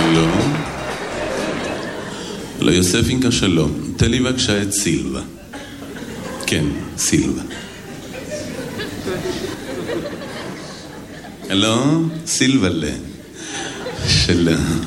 לא. לא, יוספינקה שלום. תן לי בבקשה את סילבה. כן, סילבה. הלו? סילבלה. שלום.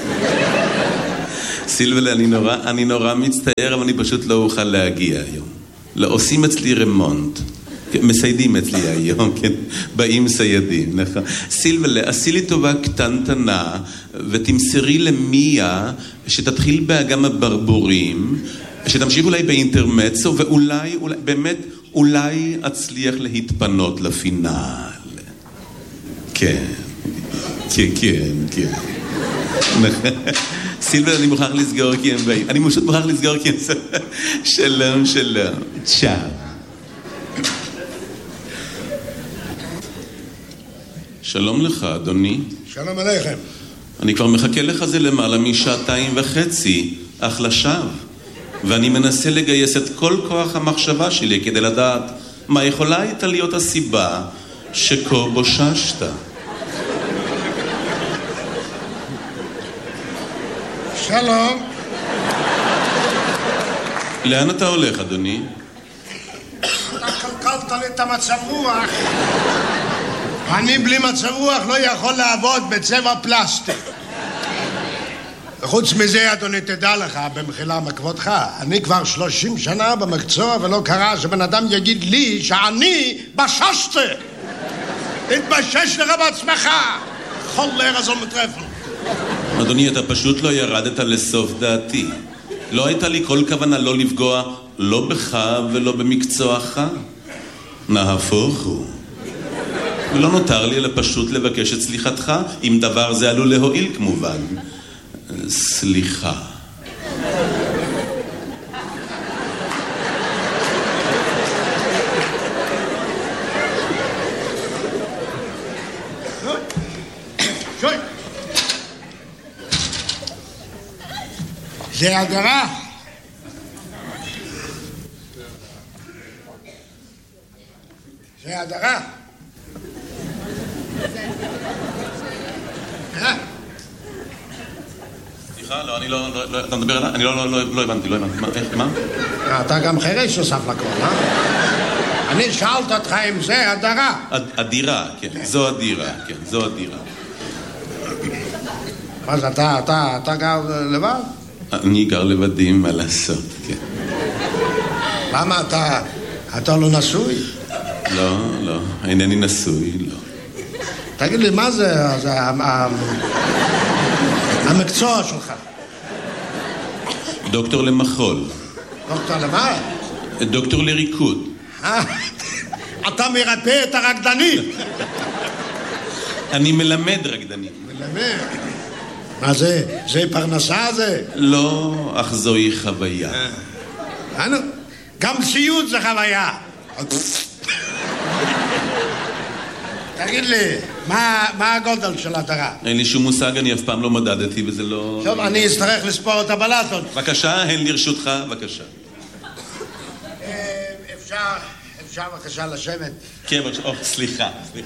סילבלה, אני נורא מצטער, אבל אני פשוט לא אוכל להגיע היום. לא, עושים אצלי רמונט. מסיידים אצלי היום, כן? באים סיידים, נכון. סילבלה, עשי לי טובה קטנטנה, ותמסרי למיה שתתחיל באגם הברבורים, שתמשיך אולי באינטרמצו, ואולי, באמת, אולי אצליח להתפנות לפינל. כן, כן, כן, כן. סילבלה, אני מוכרח לסגור כי הם באים. אני פשוט מוכרח לסגור כי הם... שלום, שלום. צ'או. שלום לך, אדוני. שלום עליכם. אני כבר מחכה לך זה למעלה משעתיים וחצי, אך לשווא. ואני מנסה לגייס את כל כוח המחשבה שלי כדי לדעת מה יכולה הייתה להיות הסיבה שכה בוששת. שלום. לאן אתה הולך, אדוני? אתה קלקלת לי את המצב רוח. אני בלי מצב רוח לא יכול לעבוד בצבע פלסטיק. וחוץ מזה, אדוני, תדע לך, במחילה מכבודך, אני כבר 30 שנה במקצוע ולא קרה שבן אדם יגיד לי שאני בששתי. תתבשש לך בעצמך. חולר הזו מטרפן. אדוני, אתה פשוט לא ירדת לסוף דעתי. לא הייתה לי כל כוונה לא לפגוע, לא בך ולא במקצועך. נהפוך הוא. ולא נותר לי אלא פשוט לבקש את סליחתך, אם דבר זה עלול להועיל כמובן. סליחה. זה הדרה. זה הדרה. סליחה, לא, אני לא, אתה מדבר עליי? אני לא הבנתי, מה? אתה גם חירש נוסף לכל, אני שאלת אותך אם זה הדרה. הדירה, כן, זו הדירה, כן, זו הדירה. מה זה, אתה גר לבד? אני גר לבדי, מה לעשות, כן. למה אתה לא נשוי? לא, אינני נשוי, לא. תגיד לי, מה זה המקצוע שלך? דוקטור למחול. דוקטור למה? דוקטור לריקוד. אתה מרפא את הרקדנים. אני מלמד רקדנים. מלמד? מה זה? זה פרנסה זה? לא, אך זוהי חוויה. גם ציוד זה חוויה. תגיד לי, מה הגודל של הדרה? אין לי שום מושג, אני אף פעם לא מדדתי וזה לא... טוב, אני אצטרך לספור את הבלטות. בבקשה, הן לרשותך, בבקשה. אפשר בבקשה לשבת? כן, בבקשה, סליחה.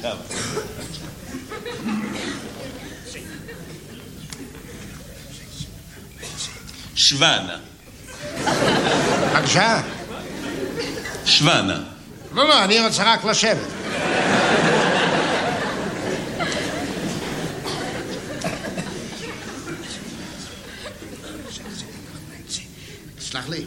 שוונה. בבקשה? שוונה. לא, אני רוצה רק לשבת. סלח לי.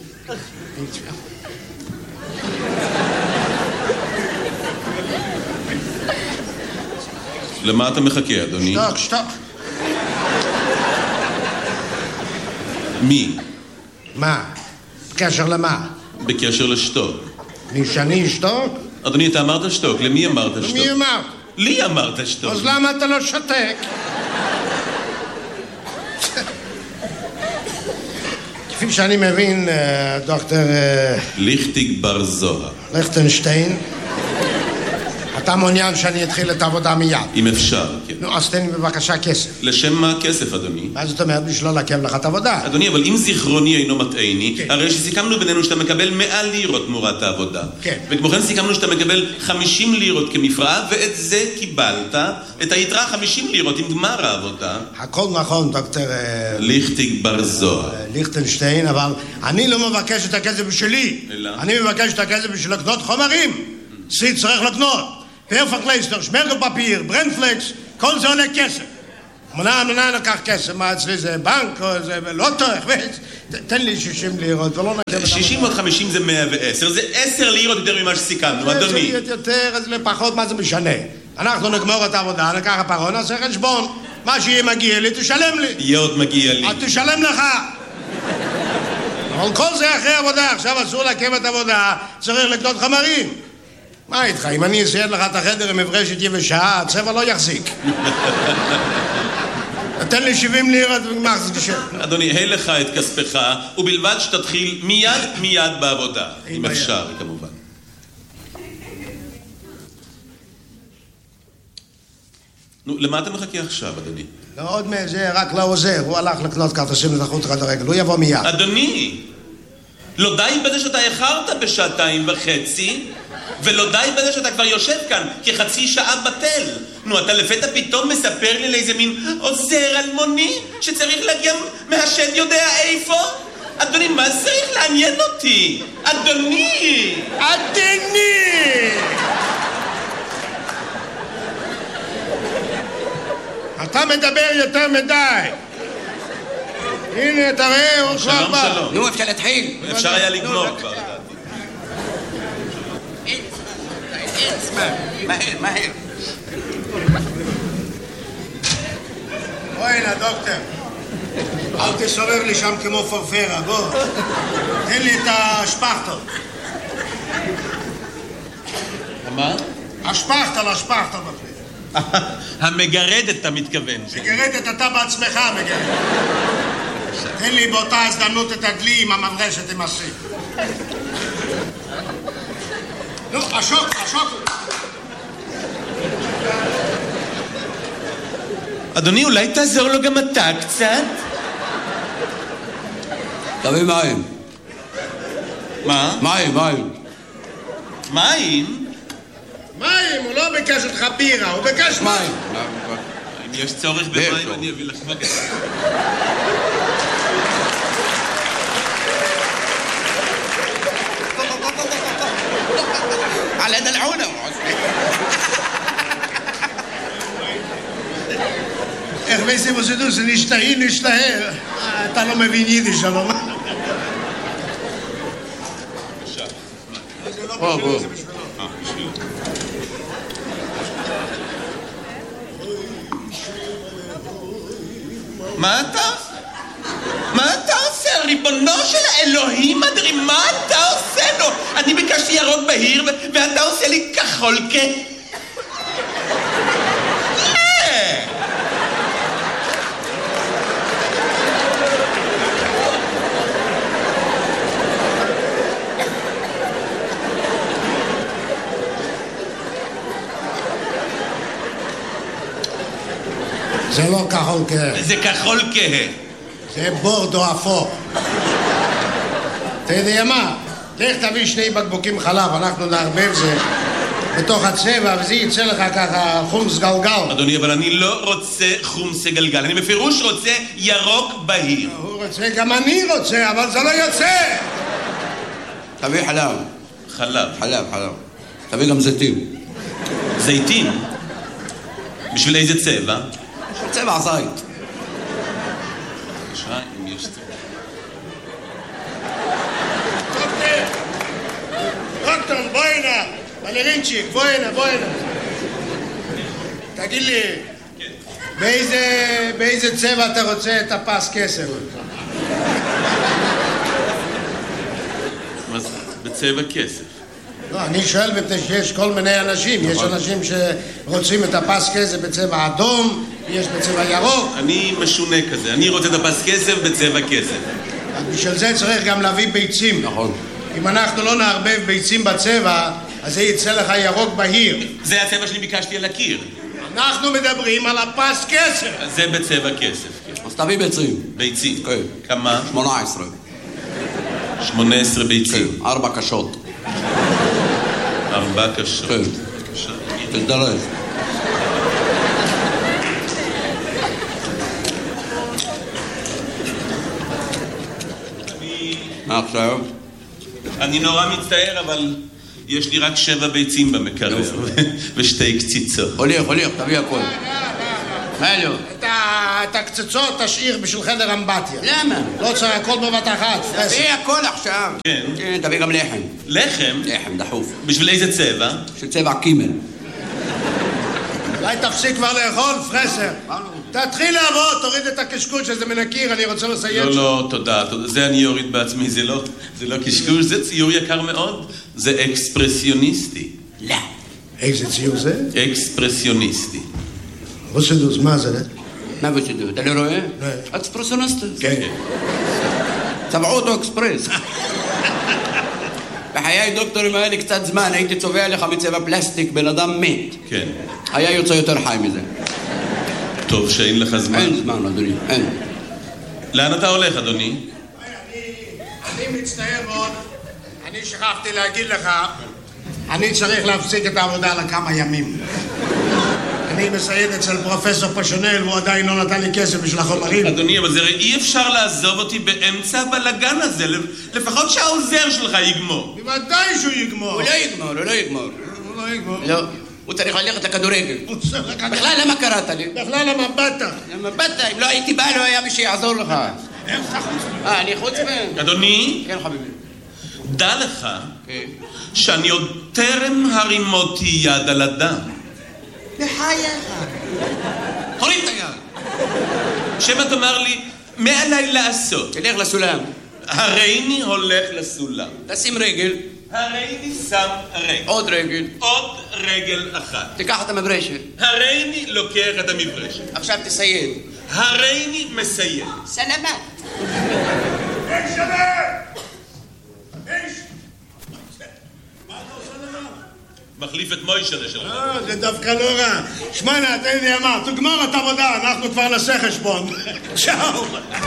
למה אתה מחכה, אדוני? שתוק. מי? מה? בקשר למה? בקשר לשתוק. מי שאני אשתוק? אדוני, אתה אמרת שתוק, למי אמרת שתוק? למי אמרת? לי אמרת שתוק. אז למה אתה לא שתק? כפי שאני מבין, דוקטור... ליכטיג בר זוהר. ליכטנשטיין, אתה מעוניין שאני אתחיל את העבודה מיד? אם אפשר, כן. נו, אז תן לי בבקשה כסף. לשם מה כסף, אדוני? מה זאת אומרת? בשביל לא לעכב לך את העבודה. אדוני, אבל אם זיכרוני אינו מטעני, כן. הרי שסיכמנו בינינו שאתה מקבל 100 לירות תמורת העבודה. כן. וכמו כן סיכמנו שאתה מקבל 50 לירות כמפרעה, ואת זה קיבלת, את היתרה 50 לירות עם גמר העבודה. הכל נכון, דוקטור... ליכטיג בר זוהר. ליכטנשטיין, אבל אני לא מבקש את הכסף בשבילי. אלא? אני מבקש את הכסף בשביל לקנות חומרים. סיד צריך לקנות. פרפקלייסטר, שמרגל פפיר, ברנדפלקס, כל זה עולה כסף. מנה לקח כסף, מה אצלי זה בנק או זה לוטו, תן לי 60 לירות ולא נקב... 60 ועוד 50 זה 110, זה 10 לירות יותר ממה שסיכמנו, אדוני. זה יותר, אז לפחות מה זה משנה? אנחנו נגמור את העבודה, נקח הפרון, נעשה חשבון. מה שיהיה מגיע לי, תשלם לי. יהיה עוד מגיע לי. תשלם לך. אבל כל זה אחרי עבודה, עכשיו אסור לעכב את העבודה, צריך לקנות חומרים. מה איתך? אם אני אסייד לך את החדר עם מברשת יבשה, הצבע לא יחזיק. תן לי 70 לירות ומחזיק תשב. אדוני, היי לך את כספך, ובלבד שתתחיל מיד בעבודה. אם אפשר, כמובן. נו, למה אתה מחכה עכשיו, אדוני? לא, עוד מזה, רק לא עוזר. הוא הלך לקנות כרטיסים לתחרות רד הרגל. הוא יבוא מיד. אדוני, לא די בזה שאתה איחרת בשעתיים וחצי, ולא די בזה שאתה כבר יושב כאן כחצי שעה בטל. נו, אתה לפתע פתאום מספר לי על איזה מין עוזר אלמוני שצריך להגיע מהשד יודע איפה? אדוני, מה צריך לעניין אותי? אדוני! אתה מדבר יותר מדי. הנה, תראה, הוא כבר בא. שלום. נו, אפשר להתחיל. אפשר היה לגמור כבר, לדעתי. מהר. בוא הנה, דוקטור. אל תסובב לי שם כמו פרפרה, בוא. תן לי את השפכטל. מה? השפכטל. המגרדת, אתה מתכוון. מגרדת, אתה בעצמך מגרדת. תן לי באותה הזדמנות את הדלי עם המברשת עם הסיר. נו, השוק. אדוני, אולי תעזור לו גם אתה קצת? תביא מים. מה? מים. מים, הוא לא ביקש אותך בירה, הוא ביקש מים. אם יש צורך במים, אני אביא לך מגע. على يد العونة איך וייסים עושה זה נשתהה. אתה לא מבין יידיש, שלום. בוא. מה אתה עושה? ריבונו של האלוהים אדרי, מה אתה עושה לו? אני ביקשתי ירוק בהיר ואתה עושה לי כחול זה לא כחול כהה. זה כחול כהה. זה בורדו אפור. אתה יודע מה? לך תביא 2 בקבוקים חלב, אנחנו נערבב זה בתוך הצבע, וזה יצא לך ככה חומס גלגל. אדוני, אבל אני לא רוצה חומס גלגל, אני בפירוש רוצה ירוק בהיר. הוא רוצה, גם אני רוצה, אבל זה לא יוצא. תביא חלב. חלב. תביא גם זיתים. זיתים? בשביל איזה צבע? צבע זית. בבקשה, אם יש צבע. דוקטור, בוא הנה. בלרינצ'יק, בוא הנה. תגיד לי, באיזה צבע אתה רוצה את הפס כסף? מה זה? בצבע כסף. לא, אני שואל מפני שיש כל מיני אנשים. יש אנשים שרוצים את הפס כסף בצבע אדום, יש בצבע ירוק. אני משונה כזה, אני רוצה את הפס כסף בצבע כסף. בשביל זה צריך גם להביא ביצים. נכון. אם אנחנו לא נערבב ביצים בצבע, אז זה יצא לך ירוק בהיר. זה הצבע שאני ביקשתי על הקיר. אנחנו מדברים על הפס כסף. זה בצבע כסף, כן. אז תביא ביצים. ביצים. כן. כמה? 18. 18 ביצים. 4 קשות. 4 קשות. כן. תזדרז. מה עכשיו? אני נורא מצטער, אבל יש לי רק 7 ביצים במקרר, ושתי קציצות. הולך, תביא הכל. מה לא? את הקצצות תשאיר בשביל חדר אמבטיה. למה? לא צריך הכל בבת אחת. תביא הכל עכשיו. כן. כן, תביא גם לחם. לחם? לחם, דחוף. בשביל איזה צבע? של צבע קימל. אולי תפסיק כבר לאכול, פרסר. תתחיל לעבוד, תוריד את הקשקוש שזה מן הקיר, אני רוצה לסיים שם. לא, תודה. זה אני אוריד בעצמי, זה לא קשקוש, זה ציור יקר מאוד. זה אקספרסיוניסטי. לא. איזה ציור זה? אקספרסיוניסטי. וסדוס, מה זה? מה וסדות? אתה לא רואה? לא. אקספרסיוניסט. כן. צבעו אותו אקספרס. בחיי דוקטורים היה לי קצת זמן, הייתי צובע לך מצבע פלסטיק, בן אדם מת. כן. היה יוצא יותר חי מזה. טוב שאין לך זמן. אין זמן, אדוני, אין. לאן אתה הולך, אדוני? אני מצטער מאוד, אני שכחתי להגיד לך, אני צריך להפסיק את העבודה לכמה ימים. אני מסייד אצל פרופסור פשונל, והוא עדיין לא נתן לי כסף בשביל החומרים. אדוני, אבל זה אי אפשר לעזוב אותי באמצע הבלגן הזה, לפחות שהעוזר שלך יגמור. בוודאי שהוא יגמור. הוא לא יגמור. הוא לא יגמור. לא, הוא צריך ללכת לכדורגל. בכלל בכלל למה קראת לי? למה באת? למה באת? אם לא הייתי בא, לא היה מי שיעזור לך. אני חוצפן. אדוני, כן, חביבי. דע לך כן. שאני עוד טרם הרימותי יד על אדם. בחייך. הוריד את היד. שמא תאמר לי, מה עליי לעשות? תלך לסולם. הריני הולך לסולם. תשים רגל. הריני שם רגל. עוד רגל. עוד רגל אחת. תיקח את המברשת. הריני לוקח את המברשת. עכשיו תסייד. הריני מסיים. סלמת. איך שווה? איך? מה אתה עושה לך? מחליף את מוישה שלך. זה דווקא לא רע. שמע, תן לי אמר, תגמור את העבודה, אנחנו כבר נעשה חשבון. צ'או.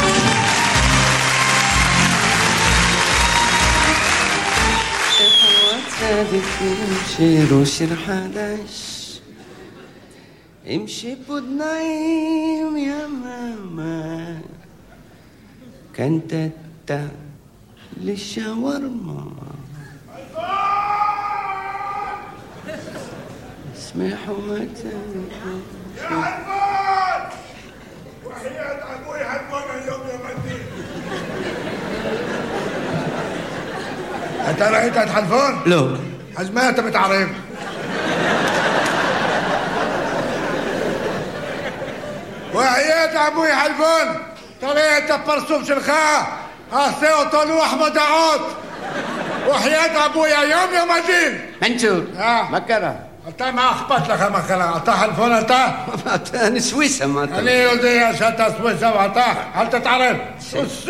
שירו שיר חדש עם שיפודניים יממה קנטטה לשווארמה اسمحوا متى يا حلفان وحياة أبوي حلفان اليوم يا مدين أنت رأيت حلفان؟ לא. אז מה אתה מתערב? وحياة أبوي حلفان תראה את הפרצוף שלך עשה אותו לוח מודעות وحياة أبوي היום יום הדין מנצור, מה קרה? אתה, מה אכפת לך מה קרה? אתה חלפון אתה? אני סוויסה, מה אתה? אני יודע שאתה סוויסה ואתה, אל תתערב. סוס.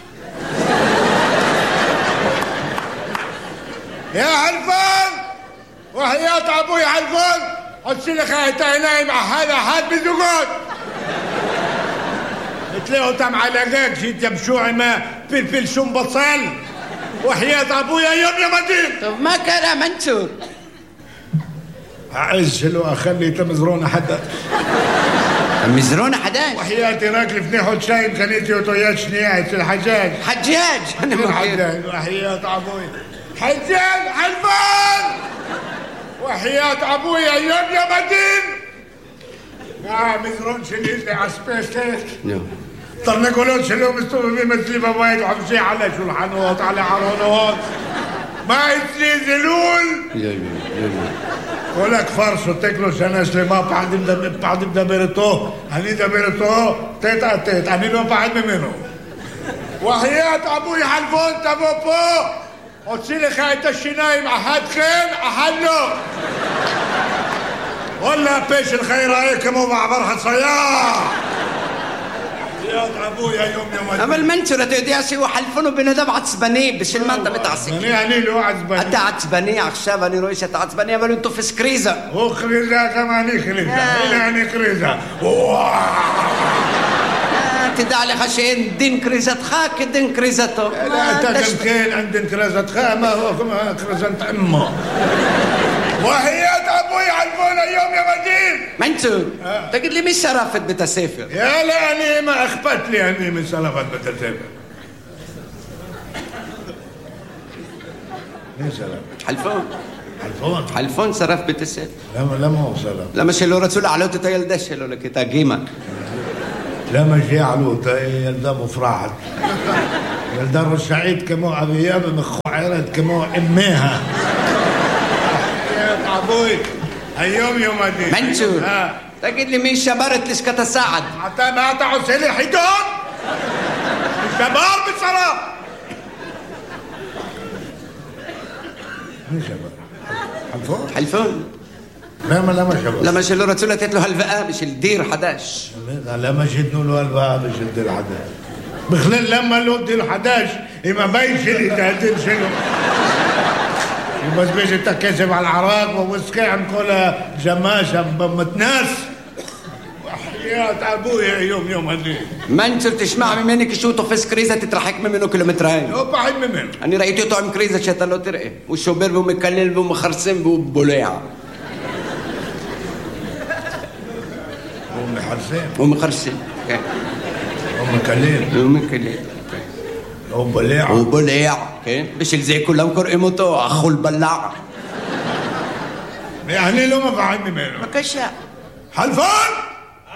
יא חלפון! וחיית אבוי חלפון, הוציא לך את העיניים אחד בזוגות. נתלה אותם על הגג שיתייבשו עם פלפל שום בצל. וחיית אבוי היום ימדים. טוב, מה קרה, מנצור? העז שלו אכל לי את המזרון החדש. המזרון החדש? וחייתי רק לפני חודשיים קניתי אותו יד שנייה אצל חג'אג'. חג'אג', אני מכיר. חג'אג', וחיית אבוי. חג'אג' חלפון! וחיית אבוי היום יום הדין! המזרון שלי זה אספסת. תרנגולות שלו מסתובבים אצלי בבית וחופשי על השולחנות, על הארונות. מה אצלי זה לול? כל הכפר שותק לו שנה שלמה, פחד מדבר איתו, אני אדבר איתו, תת על תת, אני לא פחד ממנו. וחיית אבוי חלפון, תבוא פה, הוציא לך את השיניים, אחד כן, אחד לא. וואלה, הפה שלך ייראה כמו מעבר חצייה. يا أبويا يوم אבל מנצור, אתה יודע שהוא חלפון בן אדם עצבני, בשביל מה אתה מתעסק? אני לא עצבני. אתה עצבני עכשיו, אני רואה שאתה עצבני, אבל הוא תופס קריזה. הוא קריזה, גם אני קריזה. הנה אני קריזה. תדע לך שאין דין קריזתך כדין קריזתו. אתה גם כן, אין דין קריזתך, מה הוא קריזת אמו. וחיית אבוי חלפון היום יא מדהים. מנצור, תגיד לי מי שרף את בית הספר? יאללה, מה אכפת לי אני משרפת בית הספר? מי שרף? חלפון. חלפון? חלפון שרף בית הספר. למה הוא שרף? למה שלא רצו להעלות את הילדה שלו לכיתה ג'? למה שיעלו אותה? היא ילדה מופרחת. ילדה רשעית כמו אביה ומכוערת כמו אמיה. יא אבוי, היום יום הדין. מנצור, תגיד לי מי שבר את לשכת הסעד? מה אתה עושה לי חידון? שבר בשרף! מי שבר? חלפון? חלפון. למה שבר? למה שלא רצו לתת לו הלוואה בשביל דיר חדש? למה שיתנו לו הלוואה בשביל דיר חדש? בכלל למה לא דיר חדש עם הבית שלי, את הדיר שלו? הוא מבזבז את הכסף על ערק וויסקי עם כל הג'מה שם במתנ"ס. וחיית אבוי יום הדין. מנצור, תשמע ממני, כשהוא תופס קריזה תתרחק ממנו קילומטריים. לא פחד ממנו. אני ראיתי אותו עם קריזה שאתה לא תראה. הוא שובר והוא מקלל והוא מחרסם והוא בולע. הוא מחרסם. הוא מחרסם, כן. הוא מקלל. הוא מקלל. הוא בולע. הוא בולע, כן? בשביל זה כולם קוראים אותו אכול בלע. אני לא מפחד ממנו. בבקשה. חלפון!